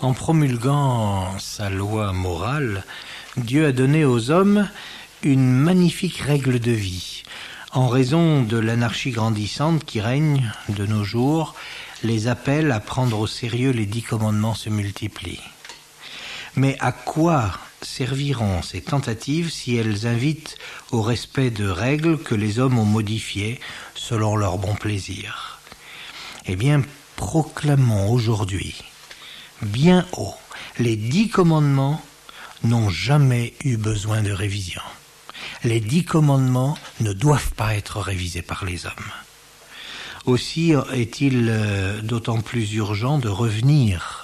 En promulguant sa loi morale, Dieu a donné aux hommes une magnifique règle de vie. En raison de l'anarchie grandissante qui règne de nos jours, les appels à prendre au sérieux les 10 commandements se multiplient. Mais à quoi serviront ces tentatives si elles invitent au respect de règles que les hommes ont modifiées selon leur bon plaisir? Eh bien, proclamons aujourd'hui, bien haut, les 10 commandements n'ont jamais eu besoin de révision. Les 10 commandements ne doivent pas être révisés par les hommes. Aussi est-il d'autant plus urgent de revenir